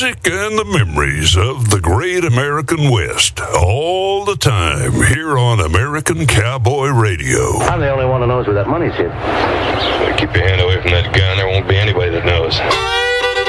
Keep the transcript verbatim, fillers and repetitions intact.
music and the memories of the great American West. All the time here on American Cowboy Radio. I'm the only one who knows where that money's hid. Keep your hand away from that gun. There won't be anybody that knows.